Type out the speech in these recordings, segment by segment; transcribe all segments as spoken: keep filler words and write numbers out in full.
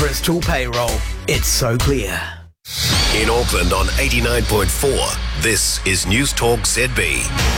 Crystal Payroll. It's so clear. In Auckland on eighty-nine point four, this is News Talk Z B.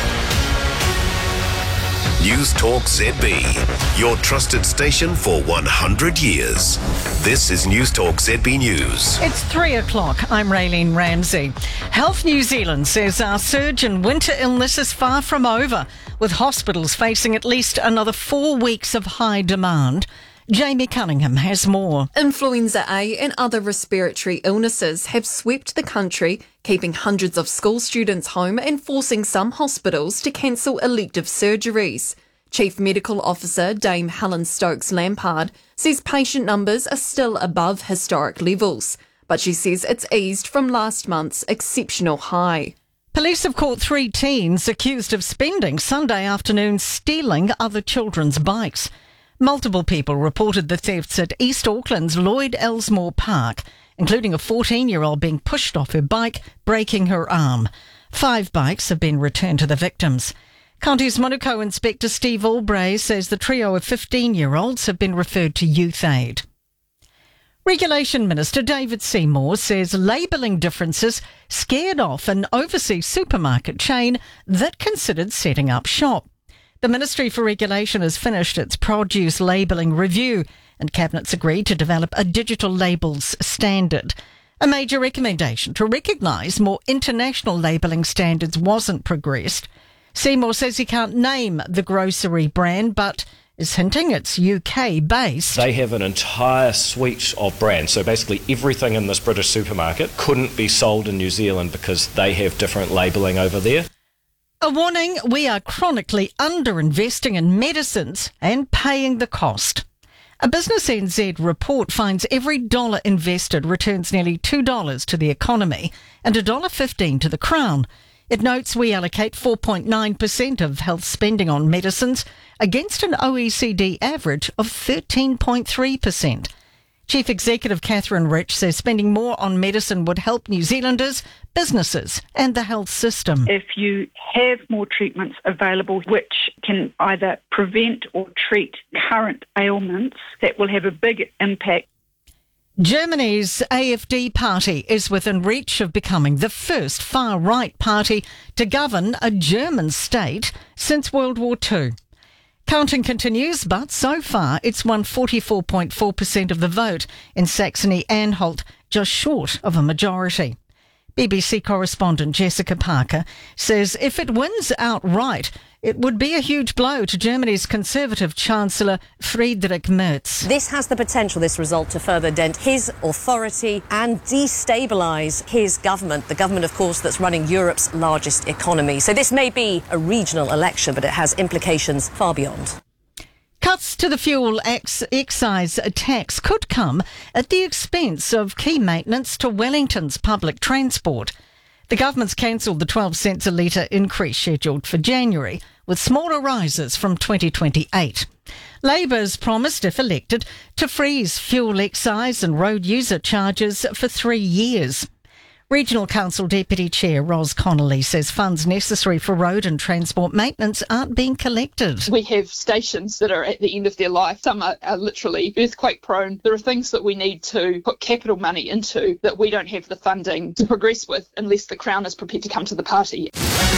News Talk Z B, your trusted station for one hundred years. This is News Talk Z B News. It's three o'clock. I'm Raylene Ramsey. Health New Zealand says our surge in winter illness is far from over, with hospitals facing at least another four weeks of high demand. Jamie Cunningham has more. Influenza A and other respiratory illnesses have swept the country, keeping hundreds of school students home and forcing some hospitals to cancel elective surgeries. Chief Medical Officer Dame Helen Stokes Lampard says patient numbers are still above historic levels, but she says it's eased from last month's exceptional high. Police have caught three teens accused of spending Sunday afternoon stealing other children's bikes. Multiple people reported the thefts at East Auckland's Lloyd Elsmore Park, including a fourteen-year-old being pushed off her bike, breaking her arm. Five bikes have been returned to the victims. County's Manukau Inspector Steve Albray says the trio of fifteen-year-olds have been referred to Youth Aid. Regulation Minister David Seymour says labelling differences scared off an overseas supermarket chain that considered setting up shop. The Ministry for Regulation has finished its produce labelling review, and Cabinet's agreed to develop a digital labels standard. A major recommendation to recognise more international labelling standards wasn't progressed. Seymour says he can't name the grocery brand, but is hinting it's U K-based. They have an entire suite of brands, so basically everything in this British supermarket couldn't be sold in New Zealand because they have different labelling over there. A warning, we are chronically underinvesting in medicines and paying the cost. A Business N Z report finds every dollar invested returns nearly two dollars to the economy and one dollar fifteen to the Crown. It notes we allocate four point nine percent of health spending on medicines against an O E C D average of thirteen point three percent. Chief Executive Catherine Rich says spending more on medicine would help New Zealanders, businesses and the health system. If you have more treatments available which can either prevent or treat current ailments, that will have a big impact. Germany's A F D party is within reach of becoming the first far-right party to govern a German state since World War Two. Counting continues, but so far it's won forty-four point four percent of the vote in Saxony-Anhalt, just short of a majority. B B C correspondent Jessica Parker says if it wins outright, it would be a huge blow to Germany's Conservative Chancellor Friedrich Merz. This has the potential, this result, to further dent his authority and destabilise his government, the government, of course, that's running Europe's largest economy. So this may be a regional election, but it has implications far beyond. Cuts to the fuel ex- excise tax could come at the expense of key maintenance to Wellington's public transport. The government's cancelled the twelve cents a litre increase scheduled for January, with smaller rises from twenty twenty-eight. Labour's promised, if elected, to freeze fuel excise and road user charges for three years. Regional Council Deputy Chair Ros Connolly says funds necessary for road and transport maintenance aren't being collected. We have stations that are at the end of their life. Some are, are literally earthquake prone. There are things that we need to put capital money into that we don't have the funding to progress with unless the Crown is prepared to come to the party.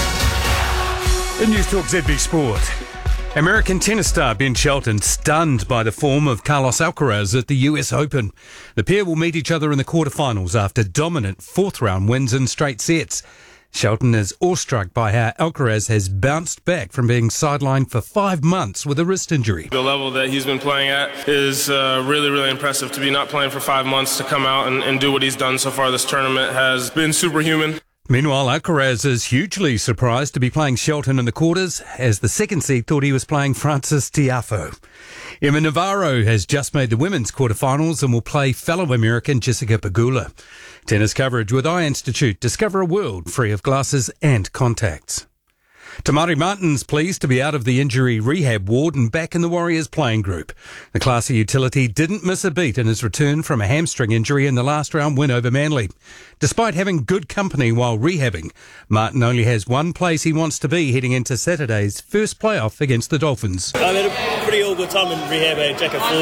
In News Talk Z B Sport, American tennis star Ben Shelton stunned by the form of Carlos Alcaraz at the U S Open. The pair will meet each other in the quarterfinals after dominant fourth-round wins in straight sets. Shelton is awestruck by how Alcaraz has bounced back from being sidelined for five months with a wrist injury. The level that he's been playing at is uh, really, really impressive. To be not playing for five months to come out and, and do what he's done so far this tournament has been superhuman. Meanwhile, Alcaraz is hugely surprised to be playing Shelton in the quarters, as the second seed thought he was playing Francis Tiafoe. Emma Navarro has just made the women's quarterfinals and will play fellow American Jessica Pegula. Tennis coverage with Eye Institute. Discover a world free of glasses and contacts. Te Maire Martin's pleased to be out of the injury rehab ward and back in the Warriors playing group. The classy utility didn't miss a beat in his return from a hamstring injury in the last round win over Manly. Despite having good company while rehabbing, Martin only has one place he wants to be heading into Saturday's first playoff against the Dolphins. I've had a pretty all good time in rehab at Jack